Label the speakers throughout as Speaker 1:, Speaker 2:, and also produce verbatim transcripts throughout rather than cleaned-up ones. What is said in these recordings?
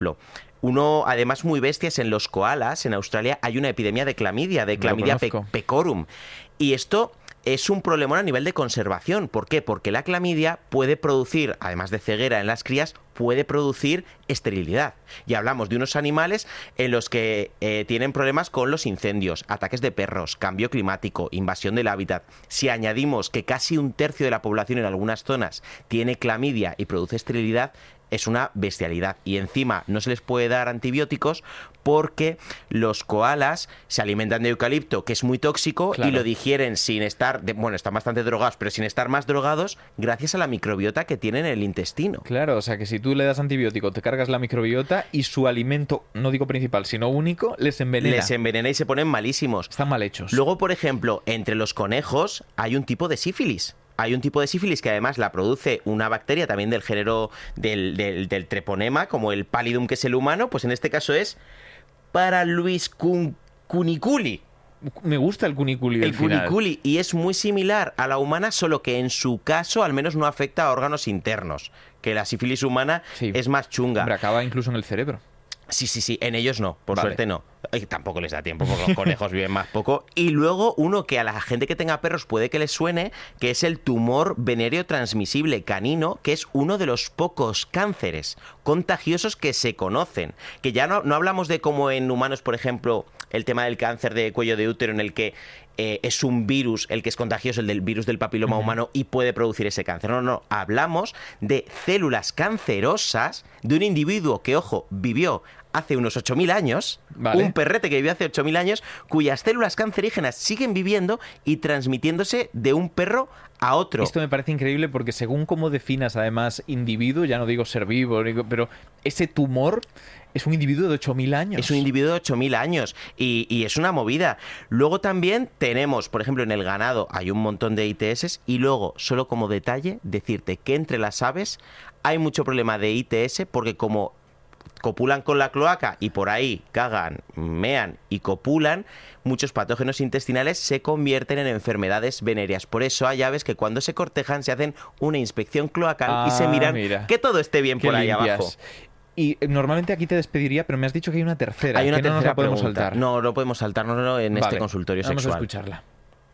Speaker 1: Uno, además, muy bestias, en los koalas, en Australia, hay una epidemia de clamidia, de clamidia pe- pecorum. Y esto es un problemón a nivel de conservación. ¿Por qué? Porque la clamidia puede producir, además de ceguera en las crías, puede producir esterilidad. Y hablamos de unos animales en los que eh, tienen problemas con los incendios, ataques de perros, cambio climático, invasión del hábitat. Si añadimos que casi un tercio de la población en algunas zonas tiene clamidia y produce esterilidad, es una bestialidad. Y encima no se les puede dar antibióticos porque los koalas se alimentan de eucalipto, que es muy tóxico, claro, y lo digieren sin estar, de, bueno, están bastante drogados, pero sin estar más drogados, gracias a la microbiota que tienen en el intestino.
Speaker 2: Claro, o sea que si tú le das antibiótico, te cargas la microbiota y su alimento, no digo principal, sino único, les envenena.
Speaker 1: Les envenena y se ponen malísimos.
Speaker 2: Están mal hechos.
Speaker 1: Luego, por ejemplo, entre los conejos hay un tipo de sífilis. Hay un tipo de sífilis que además la produce una bacteria también del género del, del, del treponema, como el pallidum, que es el humano, pues en este caso es Paraluiscuniculi.
Speaker 2: Me gusta el cuniculi.
Speaker 1: El cuniculi, y es muy similar a la humana, solo que en su caso al menos no afecta a órganos internos, que la sífilis humana sí es más chunga.
Speaker 2: Hombre, acaba incluso en el cerebro.
Speaker 1: Sí, sí, sí, en ellos no, por vale. suerte no. Y tampoco les da tiempo porque los conejos viven más poco. Y luego uno que a la gente que tenga perros puede que les suene, que es el tumor venéreo transmisible canino, que es uno de los pocos cánceres contagiosos que se conocen. Que ya no, no hablamos de como en humanos, por ejemplo, el tema del cáncer de cuello de útero, en el que eh, es un virus el que es contagioso, el del virus del papiloma uh-huh. humano, y puede producir ese cáncer. No, no, hablamos de células cancerosas de un individuo que, ojo, vivió hace unos ocho mil años, vale. un perrete que vivió hace ocho mil años, cuyas células cancerígenas siguen viviendo y transmitiéndose de un perro a otro.
Speaker 2: Esto me parece increíble porque según cómo definas además individuo, ya no digo ser vivo, pero ese tumor es un individuo de ocho mil años.
Speaker 1: Es un individuo de ocho mil años y, y es una movida. Luego también tenemos, por ejemplo, en el ganado hay un montón de I T S, y luego, solo como detalle, decirte que entre las aves hay mucho problema de I T S porque como copulan con la cloaca y por ahí cagan, mean y copulan, muchos patógenos intestinales se convierten en enfermedades venéreas. Por eso hay aves que cuando se cortejan se hacen una inspección cloacal ah, y se miran mira. que todo esté bien por ahí limpias. abajo.
Speaker 2: Y normalmente aquí te despediría, pero me has dicho que hay una tercera.
Speaker 1: Hay una
Speaker 2: que
Speaker 1: tercera
Speaker 2: no nos la podemos
Speaker 1: pregunta.
Speaker 2: saltar.
Speaker 1: No, no podemos saltarnos no, en vale. este consultorio
Speaker 2: Vamos
Speaker 1: sexual.
Speaker 2: Vamos a escucharla.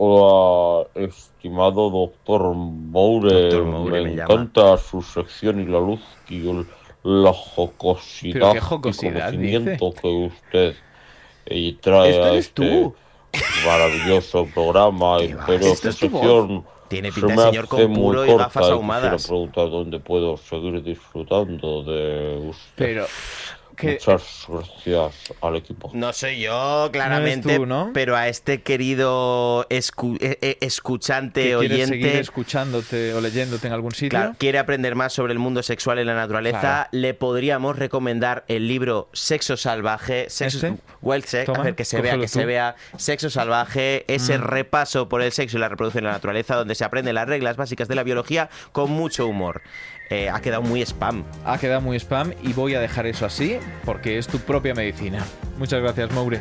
Speaker 3: Hola, estimado doctor Moure.
Speaker 1: Doctor Moure
Speaker 3: me,
Speaker 1: me
Speaker 3: encanta
Speaker 1: llama.
Speaker 3: su sección y la luz y el, la jocosidad,
Speaker 2: qué jocosidad
Speaker 3: y conocimiento
Speaker 2: dice?
Speaker 3: que usted y trae
Speaker 1: Esto
Speaker 3: a
Speaker 1: eres
Speaker 3: este
Speaker 1: tú.
Speaker 3: maravilloso programa. Y, pero
Speaker 1: Esto
Speaker 3: su
Speaker 1: es tu
Speaker 3: sección
Speaker 1: Tiene
Speaker 3: se
Speaker 1: pinta
Speaker 3: me
Speaker 1: de señor
Speaker 3: hace
Speaker 1: con
Speaker 3: muy
Speaker 1: puro y
Speaker 3: corta,
Speaker 1: gafas
Speaker 3: y
Speaker 1: ahumadas.
Speaker 3: quisiera preguntar dónde puedo seguir disfrutando de usted.
Speaker 2: Pero... Que...
Speaker 3: Muchas gracias al equipo.
Speaker 1: No soy yo, claramente,
Speaker 2: no eres tú, ¿no?
Speaker 1: pero a este querido escu eh, eh, escuchante,
Speaker 2: ¿Que
Speaker 1: oyente...
Speaker 2: ¿Quieres seguir escuchándote o leyéndote en algún sitio?
Speaker 1: Claro, quiere aprender más sobre el mundo sexual y la naturaleza. Claro. Le podríamos recomendar el libro Sexo Salvaje, Sexo,
Speaker 2: ¿Este?
Speaker 1: Wild Sex,
Speaker 2: Toma,
Speaker 1: a ver, que se vea, que
Speaker 2: tú.
Speaker 1: se vea Sexo Salvaje, ese mm. repaso por el sexo y la reproducción y la naturaleza, donde se aprenden las reglas básicas de la biología con mucho humor. Eh, ha quedado muy spam.
Speaker 2: Ha quedado muy spam y voy a dejar eso así porque es tu propia medicina. Muchas gracias, Moure.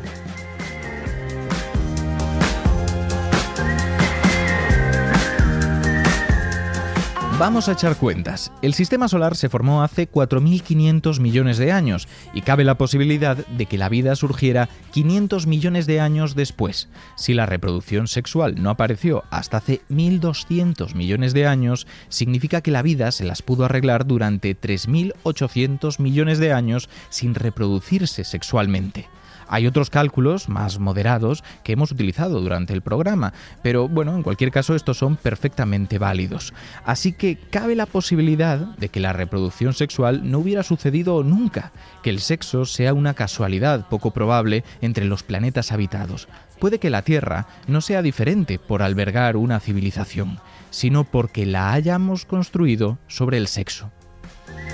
Speaker 4: Vamos a echar cuentas. El sistema solar se formó hace cuatro mil quinientos millones de años y cabe la posibilidad de que la vida surgiera quinientos millones de años después. Si la reproducción sexual no apareció hasta hace mil doscientos millones de años, significa que la vida se las pudo arreglar durante tres mil ochocientos millones de años sin reproducirse sexualmente. Hay otros cálculos más moderados que hemos utilizado durante el programa, pero bueno, en cualquier caso estos son perfectamente válidos. Así que cabe la posibilidad de que la reproducción sexual no hubiera sucedido nunca, que el sexo sea una casualidad poco probable entre los planetas habitados. Puede que la Tierra no sea diferente por albergar una civilización, sino porque la hayamos construido sobre el sexo.